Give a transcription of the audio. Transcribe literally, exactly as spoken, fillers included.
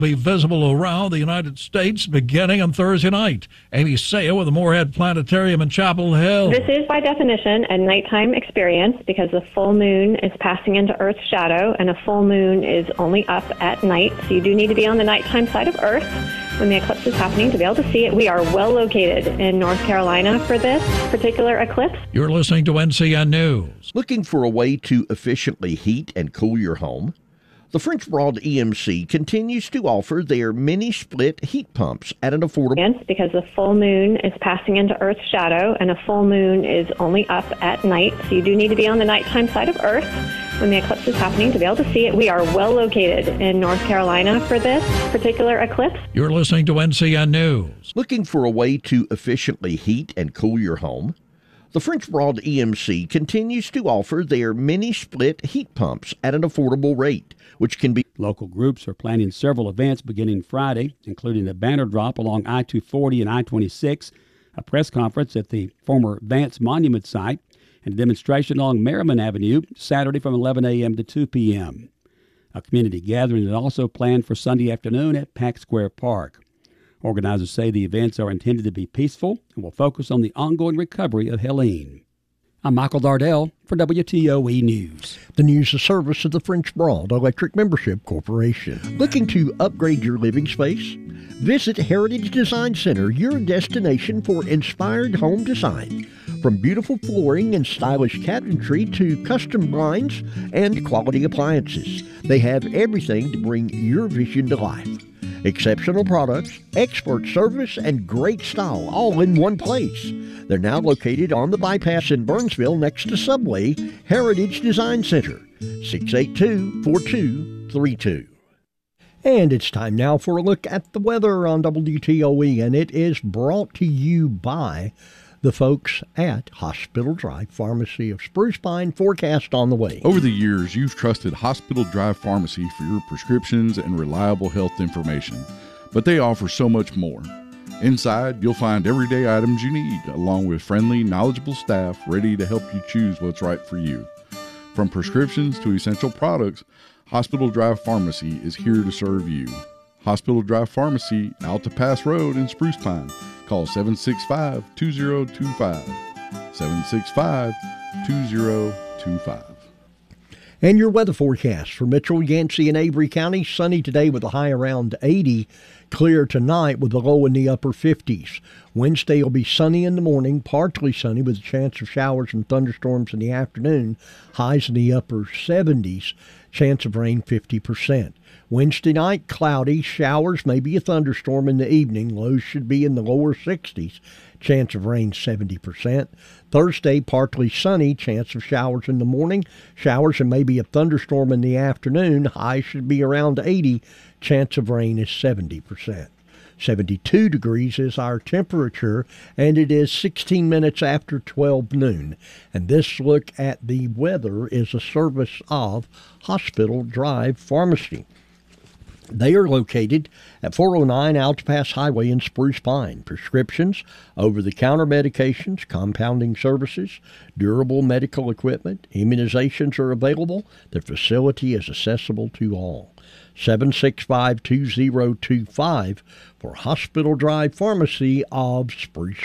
Be visible around the United States beginning on Thursday night. Amy Saya with the Moorhead Planetarium in Chapel Hill. This is by definition a nighttime experience because the full moon is passing into Earth's shadow, and a full moon is only up at night. So you do need to be on the nighttime side of Earth when the eclipse is happening to be able to see it. We are well located in North Carolina for this particular eclipse. You're listening to N C N News. Looking for a way to efficiently heat and cool your home? The French Broad E M C continues to offer their mini-split heat pumps at an affordable... Because the full moon is passing into Earth's shadow, and a full moon is only up at night. So you do need to be on the nighttime side of Earth when the eclipse is happening to be able to see it. We are well located in North Carolina for this particular eclipse. You're listening to N C N News. Looking for a way to efficiently heat and cool your home? The French Broad E M C continues to offer their mini-split heat pumps at an affordable rate, which can be... Local groups are planning several events beginning Friday, including a banner drop along I two forty and I twenty-six, a press conference at the former Vance Monument site, and a demonstration along Merriman Avenue Saturday from eleven a.m. to two p.m. A community gathering is also planned for Sunday afternoon at Pack Square Park. Organizers say the events are intended to be peaceful and will focus on the ongoing recovery of Helene. I'm Michael Dardell for W T O E News. The news is service of the French Broad Electric Membership Corporation. Looking to upgrade your living space? Visit Heritage Design Center, your destination for inspired home design. From beautiful flooring and stylish cabinetry to custom blinds and quality appliances, they have everything to bring your vision to life. Exceptional products, expert service, and great style all in one place. They're now located on the bypass in Burnsville next to Subway. Heritage Design Center, six eight two, four two three two. And it's time now for a look at the weather on W T O E, and it is brought to you by the folks at Hospital Drive Pharmacy of Spruce Pine. Forecast on the way. Over the years, you've trusted Hospital Drive Pharmacy for your prescriptions and reliable health information, but they offer so much more. Inside, you'll find everyday items you need, along with friendly, knowledgeable staff ready to help you choose what's right for you. From prescriptions to essential products, Hospital Drive Pharmacy is here to serve you. Hospital Drive Pharmacy, Alta Pass Road in Spruce Pine. Call seven six five, two zero two five, seven six five, two zero two five. And your weather forecast for Mitchell, Yancey, and Avery County. Sunny today with a high around eighty. Clear tonight with a low in the upper fifties. Wednesday will be sunny in the morning, partly sunny with a chance of showers and thunderstorms in the afternoon. Highs in the upper seventies. Chance of rain fifty percent. Wednesday night, cloudy, showers, maybe a thunderstorm in the evening. Lows should be in the lower sixties. Chance of rain seventy percent. Thursday, partly sunny, chance of showers in the morning. Showers and maybe a thunderstorm in the afternoon. High should be around eighty. Chance of rain is seventy percent. seventy-two degrees is our temperature, and it is sixteen minutes after twelve noon. And this look at the weather is a service of Hospital Drive Pharmacy. They are located at four oh nine Alta Pass Highway in Spruce Pine. Prescriptions, over-the-counter medications, compounding services, durable medical equipment, immunizations are available. The facility is accessible to all. seven six five, two zero two five for Hospital Drive Pharmacy of Spruce